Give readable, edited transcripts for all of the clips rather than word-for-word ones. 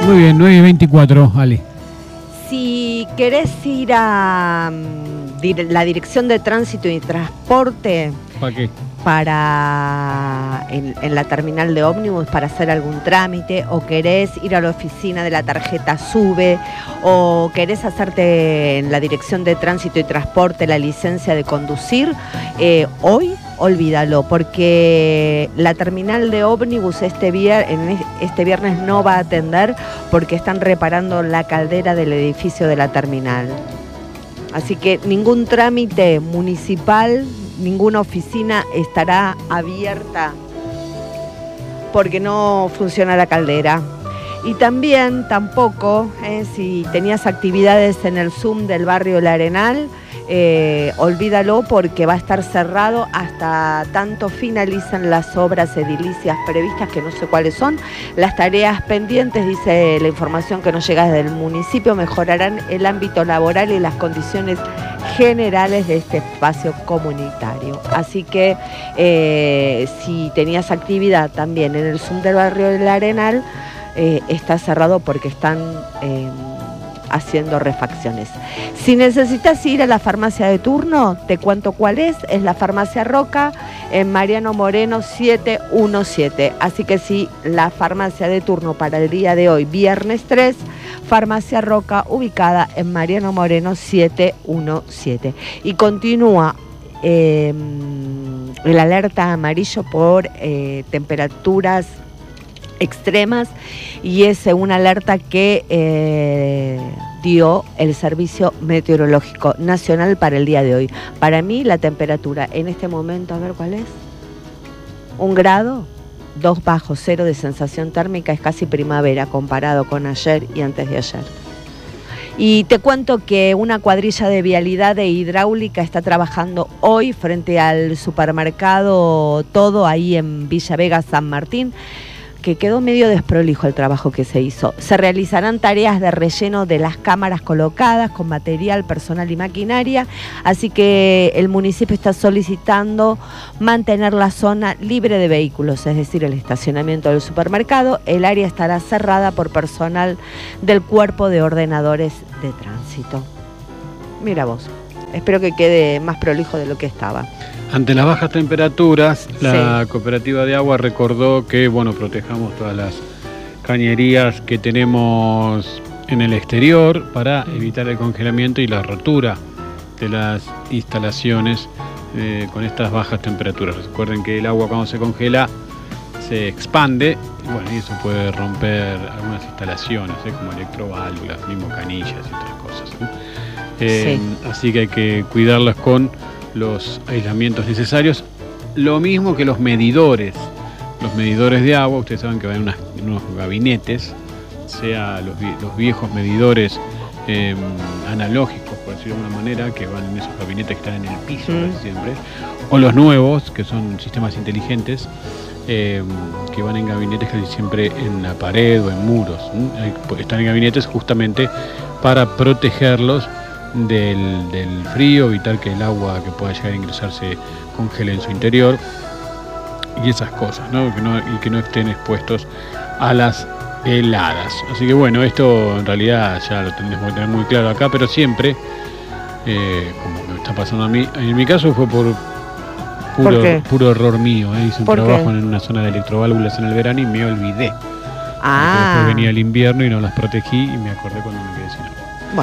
Muy bien, 9:24, Ale. Si querés ir a la Dirección de Tránsito y Transporte... ¿Para qué? En la terminal de ómnibus para hacer algún trámite, o querés ir a la oficina de la tarjeta SUBE, o querés hacerte en la Dirección de Tránsito y Transporte la licencia de conducir, hoy olvídalo, porque la terminal de ómnibus este viernes no va a atender porque están reparando la caldera del edificio de la terminal. Así que ningún trámite municipal, ninguna oficina estará abierta porque no funciona la caldera. Y también tampoco, si tenías actividades en el Zoom del barrio El Arenal, olvídalo porque va a estar cerrado hasta tanto finalicen las obras edilicias previstas, que no sé cuáles son. Las tareas pendientes, dice la información que nos llega desde el municipio, mejorarán el ámbito laboral y las condiciones generales de este espacio comunitario. Así que si tenías actividad también en el Zoom del barrio del Arenal, está cerrado porque están haciendo refacciones. Si necesitas ir a la farmacia de turno, te cuento cuál es la farmacia Roca en Mariano Moreno 717. Así que sí, la farmacia de turno para el día de hoy, viernes 3, farmacia Roca ubicada en Mariano Moreno 717. Y continúa el alerta amarillo por temperaturas extremas, y es una alerta que dio el Servicio Meteorológico Nacional para el día de hoy. Para mí la temperatura en este momento, a ver cuál es, 1 grado, 2 bajo cero de sensación térmica, es casi primavera comparado con ayer y antes de ayer. Y te cuento que una cuadrilla de vialidad e hidráulica está trabajando hoy frente al supermercado Todo, ahí en Villa Vega, San Martín, que quedó medio desprolijo el trabajo que se hizo. Se realizarán tareas de relleno de las cámaras colocadas con material, personal y maquinaria, así que el municipio está solicitando mantener la zona libre de vehículos, es decir, el estacionamiento del supermercado. El área estará cerrada por personal del Cuerpo de Ordenadores de Tránsito. Mira vos, espero que quede más prolijo de lo que estaba. Ante las bajas temperaturas, la Cooperativa de Agua recordó que, protejamos todas las cañerías que tenemos en el exterior para evitar el congelamiento y la rotura de las instalaciones con estas bajas temperaturas. Recuerden que el agua, cuando se congela, se expande, y eso puede romper algunas instalaciones, como electroválvulas, mismo canillas y otras cosas, ¿no? Así que hay que cuidarlas con los aislamientos necesarios, lo mismo que los medidores de agua. Ustedes saben que van en unos gabinetes, sea los viejos medidores analógicos, por decirlo de alguna manera, que van en esos gabinetes que están en el piso casi siempre, o los nuevos, que son sistemas inteligentes, que van en gabinetes casi siempre en la pared o en muros, ¿no? Están en gabinetes justamente para protegerlos del frío, evitar que el agua que pueda llegar a ingresar se congele en su interior y esas cosas, ¿no? Que no estén expuestos a las heladas. Así que esto en realidad ya lo tendremos que tener muy claro acá, pero siempre, como me está pasando a mí, en mi caso fue por puro error mío, hice un trabajo en una zona de electroválvulas en el verano y me olvidé. Después venía el invierno y no las protegí y me acordé cuando me quedé sin agua.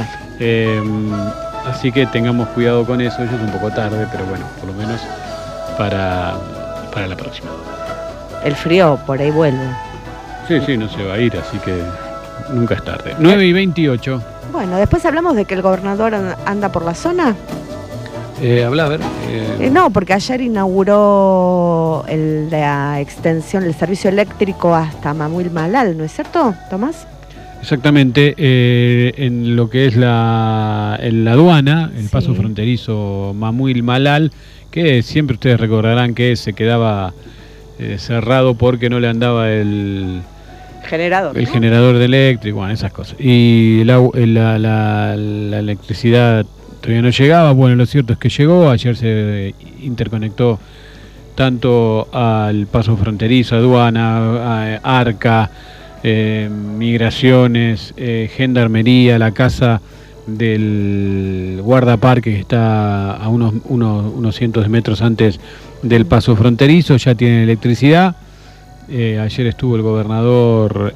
Así que tengamos cuidado con eso. Ya es un poco tarde, pero por lo menos para la próxima. El frío por ahí vuelve. Sí, no se va a ir, así que nunca es tarde. 9:28. Después hablamos de que el gobernador anda por la zona. Habla, a ver. No, porque ayer inauguró la extensión del servicio eléctrico hasta Mamuil Malal, ¿no es cierto, Tomás? Exactamente, en lo que es la aduana, el paso fronterizo Mamuil Malal, que siempre ustedes recordarán que se quedaba cerrado porque no le andaba el generador de eléctrico, esas cosas. Y la electricidad todavía no llegaba. Lo cierto es que llegó. Ayer se interconectó tanto al paso fronterizo, aduana, Arca, migraciones, gendarmería, la casa del guardaparque que está a unos cientos de metros antes del paso fronterizo, ya tienen electricidad. Ayer estuvo el gobernador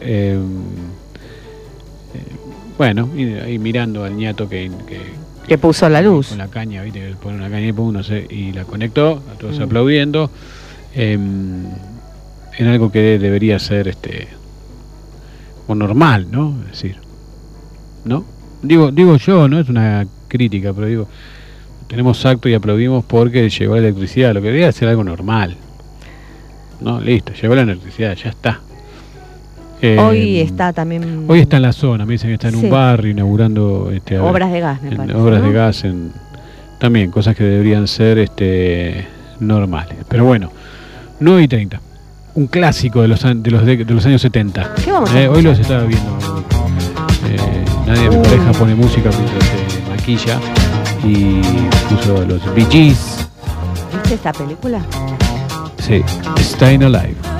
bueno, ahí mirando al ñato que puso la luz con la caña, viste, que pone una caña y pum, no sé, y la conectó, a todos aplaudiendo, en algo que debería ser o normal, ¿no? Es decir, ¿no? Digo yo, no es una crítica, pero digo, tenemos acto y aplaudimos porque llegó la electricidad, lo que debería ser algo normal. No, listo, llegó la electricidad, ya está. Hoy está también... Hoy está en la zona, me dicen que está en un barrio inaugurando... obras de gas, me parece. Obras de gas, también, cosas que deberían ser normales. Pero bueno, 9:30, un clásico de los años 70. ¿Qué vamos a hoy los estaba viendo. Nadie de mi pareja pone música mientras se maquilla y puso los Bee Gees. ¿Viste esta película? Sí, Staying Alive.